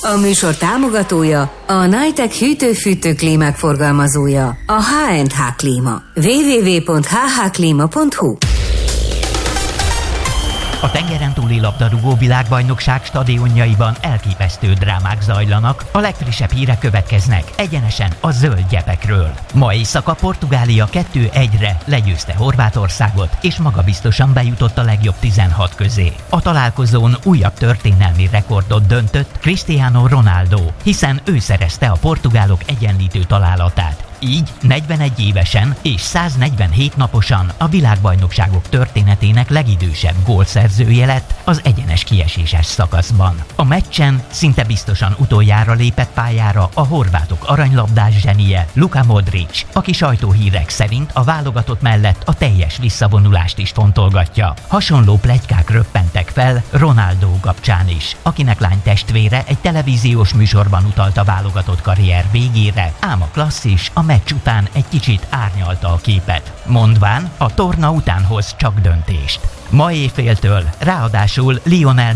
A műsor támogatója a Nitec hűtő-fűtő klímák forgalmazója, a H&H Klíma. www.hhklima.hu. A tengeren túli labdarúgó világbajnokság stadionjaiban elképesztő drámák zajlanak, a legfrissebb hírek következnek egyenesen a zöld gyepekről. Ma éjszaka Portugália 2-1-re legyőzte Horvátországot, és magabiztosan bejutott a legjobb 16 közé. A találkozón újabb történelmi rekordot döntött Cristiano Ronaldo, hiszen ő szerezte a portugálok egyenlítő találatát. Így 41 évesen és 147 naposan a világbajnokságok történetének legidősebb gólszerzője lett az egyenes kieséses szakaszban. A meccsen szinte biztosan utoljára lépett pályára a horvátok aranylabdás zsenie Luka Modric, aki sajtóhírek szerint a válogatott mellett a teljes visszavonulást is fontolgatja. Hasonló pletykák röppentek fel Ronaldo kapcsán is, akinek lánytestvére egy televíziós műsorban utalt a válogatott karrier végére, ám a klasszis a meccs után egy kicsit árnyalta a képet, mondván a torna után hoz csak döntést. Ma éjféltől ráadásul Lionel